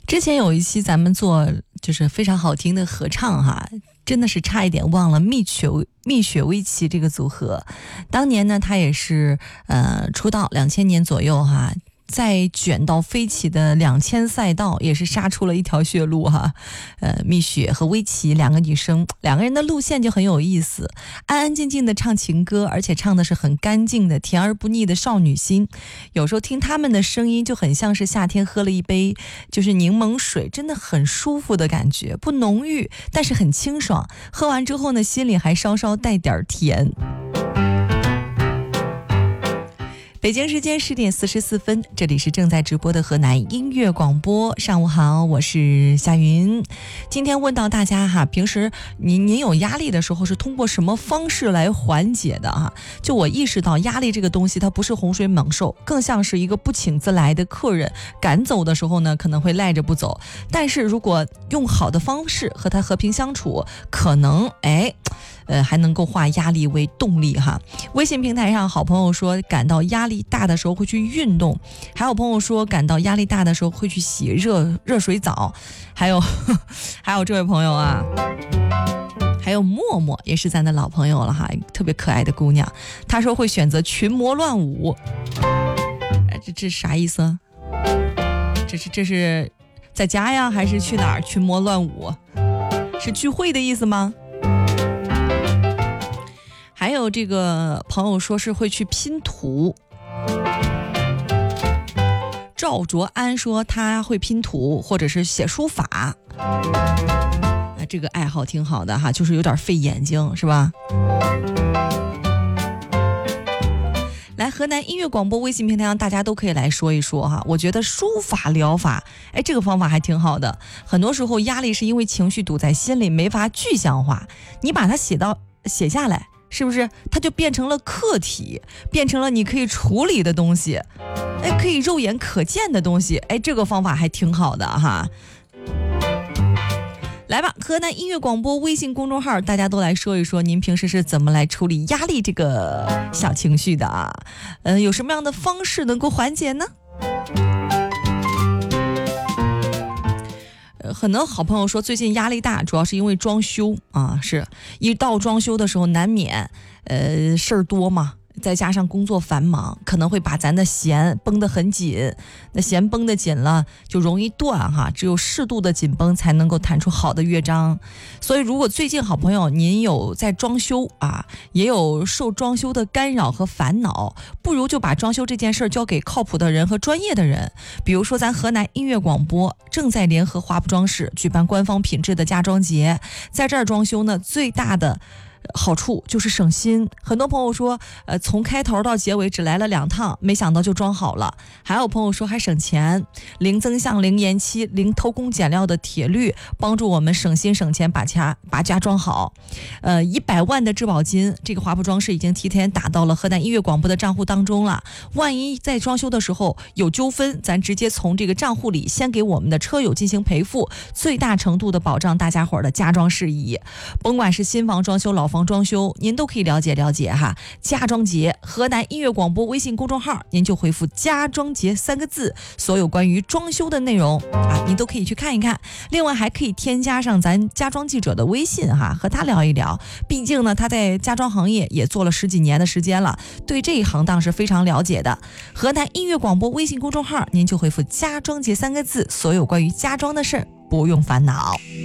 之前有一期咱们做就是非常好听的合唱哈，真的是差一点忘了蜜雪薇琪这个组合。当年呢，他也是出道2000年左右哈。在卷到飞起的2000赛道也是杀出了一条血路哈，蜜雪和薇琪两个女生，两个人的路线就很有意思，安安静静的唱情歌，而且唱的是很干净的甜而不腻的少女心。有时候听他们的声音就很像是夏天喝了一杯就是柠檬水，真的很舒服的感觉，不浓郁但是很清爽，喝完之后呢，心里还稍稍带点甜。北京时间10点44分，这里是正在直播的河南音乐广播。上午好，我是夏云。今天问到大家哈，平时您有压力的时候是通过什么方式来缓解的哈？就我意识到压力这个东西它不是洪水猛兽，更像是一个不请自来的客人，赶走的时候呢可能会赖着不走，但是如果用好的方式和他和平相处，可能还能够化压力为动力哈。微信平台上好朋友说感到压力大的时候会去运动，还有朋友说感到压力大的时候会去洗热水澡，还有这位朋友啊，还有默默也是咱的老朋友了哈，特别可爱的姑娘，她说会选择群魔乱舞。这啥意思？这是在家呀，还是去哪儿群魔乱舞？是聚会的意思吗？还有这个朋友说是会去拼图。赵卓安说他会拼图或者是写书法，这个爱好挺好的哈，就是有点费眼睛是吧？来，河南音乐广播微信平台上大家都可以来说一说哈。我觉得书法疗法，这个方法还挺好的。很多时候压力是因为情绪堵在心里，没法具象化，你把它写下来，是不是它就变成了课题，变成了你可以处理的东西，可以肉眼可见的东西，这个方法还挺好的哈。来吧，河南音乐广播微信公众号，大家都来说一说您平时是怎么来处理压力这个小情绪的啊？有什么样的方式能够缓解呢？很多好朋友说最近压力大，主要是因为装修啊，是一到装修的时候难免事儿多嘛，再加上工作繁忙，可能会把咱的弦绷得很紧，那弦绷得紧了就容易断哈，只有适度的紧绷才能够弹出好的乐章。所以如果最近好朋友您有在装修啊，也有受装修的干扰和烦恼，不如就把装修这件事交给靠谱的人和专业的人。比如说咱河南音乐广播正在联合华埠装饰举办官方品质的家装节，在这儿装修呢，最大的好处就是省心。很多朋友说从开头到结尾只来了2趟，没想到就装好了。还有朋友说还省钱，零增项、零延期、零偷工减料的铁律，帮助我们省心省钱把家装好。100万的质保金，这个华埠装饰已经提前打到了河南音乐广播的账户当中了。万一在装修的时候有纠纷，咱直接从这个账户里先给我们的车友进行赔付，最大程度的保障大家伙的家装事宜。甭管是新房装修老房装修，您都可以了解哈。家装节，河南音乐广播微信公众号，您就回复家装节3个字，所有关于装修的内容啊，您都可以去看一看。另外还可以添加上咱家装记者的微信哈，和他聊一聊。毕竟呢，他在家装行业也做了10几年的时间了，对这一行当是非常了解的。河南音乐广播微信公众号，您就回复家装节3个字，所有关于家装的事儿不用烦恼。